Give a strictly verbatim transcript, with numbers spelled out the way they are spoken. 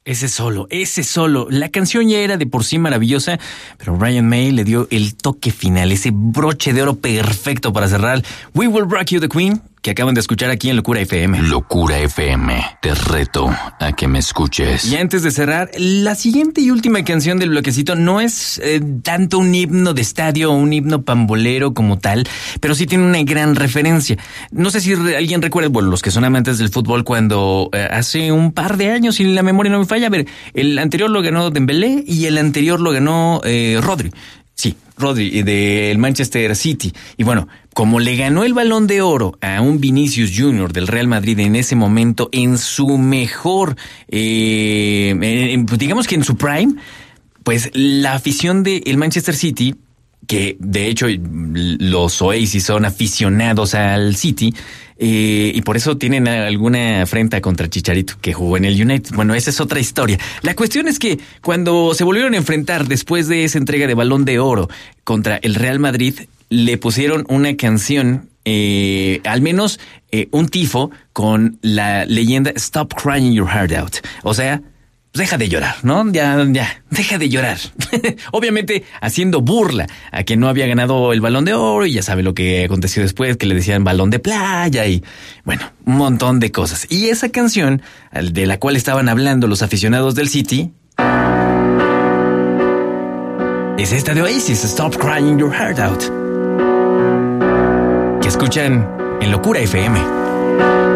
ese solo, ese solo. La canción ya era de por sí maravillosa, pero Brian May le dio el toque final, ese broche de oro perfecto para cerrar We Will Rock You, The Queen, que acaban de escuchar aquí en Locura F M. Locura F M, te reto a que me escuches. Y antes de cerrar, la siguiente y última canción del bloquecito no es eh, tanto un himno de estadio o un himno pambolero como tal, pero sí tiene una gran referencia. No sé si re- alguien recuerda, bueno, los que son amantes del fútbol, cuando eh, hace un par de años, si la memoria no me falla, a ver, el anterior lo ganó Dembélé y el anterior lo ganó eh, Rodri. Sí, Rodri, del Manchester City. Y bueno, como le ganó el Balón de Oro a un Vinicius Junior del Real Madrid en ese momento, en su mejor, eh, en, digamos que en su prime, pues la afición del Manchester City, que de hecho los Oasis son aficionados al City, eh, y por eso tienen alguna afrenta contra Chicharito, que jugó en el United. Bueno, esa es otra historia. La cuestión es que cuando se volvieron a enfrentar después de esa entrega de Balón de Oro contra el Real Madrid, le pusieron una canción, eh, al menos eh, un tifo con la leyenda Stop Crying Your Heart Out. O sea, deja de llorar, ¿no? Ya, ya, deja de llorar. Obviamente haciendo burla a que no había ganado el Balón de Oro, y ya sabe lo que aconteció después, que le decían balón de playa y, bueno, un montón de cosas. Y esa canción, de la cual estaban hablando los aficionados del City, es esta de Oasis, Stop Crying Your Heart Out, que escuchan en Locura F M.